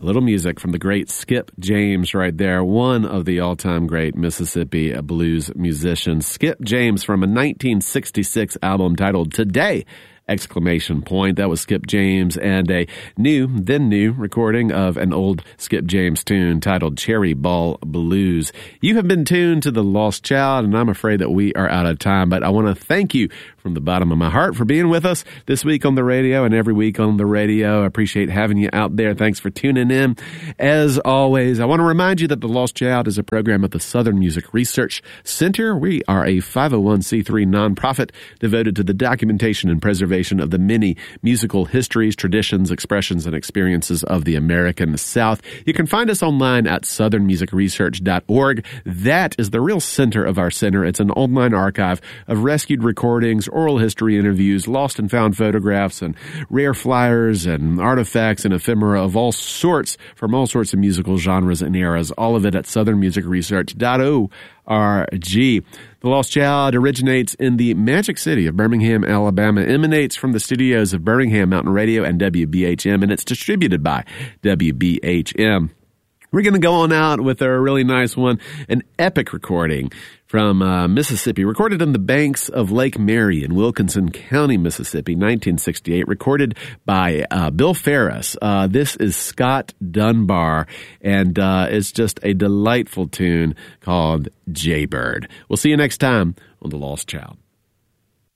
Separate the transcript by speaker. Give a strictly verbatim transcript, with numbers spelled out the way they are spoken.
Speaker 1: A little music from the great Skip James right there, one of the all-time great Mississippi blues musicians. Skip James from a nineteen sixty-six album titled Today! Exclamation point. That was Skip James and a new, then new recording of an old Skip James tune titled Cherry Ball Blues. You have been tuned to The Lost Child, and I'm afraid that we are out of time, but I want to thank you from the bottom of my heart for being with us this week on the radio and every week on the radio. I appreciate having you out there. Thanks for tuning in. As always, I want to remind you that The Lost Child is a program of the Southern Music Research Center. We are a five oh one c three nonprofit devoted to the documentation and preservation of the many musical histories, traditions, expressions, and experiences of the American South. You can find us online at southern music research dot org. That is the real center of our center. It's an online archive of rescued recordings, oral history interviews, lost and found photographs, and rare flyers and artifacts and ephemera of all sorts from all sorts of musical genres and eras. All of it at southern music research dot org. The Lost Child originates in the magic city of Birmingham, Alabama, emanates from the studios of Birmingham Mountain Radio and W B H M, and it's distributed by W B H M. We're going to go on out with a really nice one, an epic recording from uh, Mississippi, recorded on the banks of Lake Mary in Wilkinson County, Mississippi, nineteen sixty-eight, recorded by uh, Bill Ferris. Uh, this is Scott Dunbar, and uh, it's just a delightful tune called Jaybird. We'll see you next time on The Lost Child.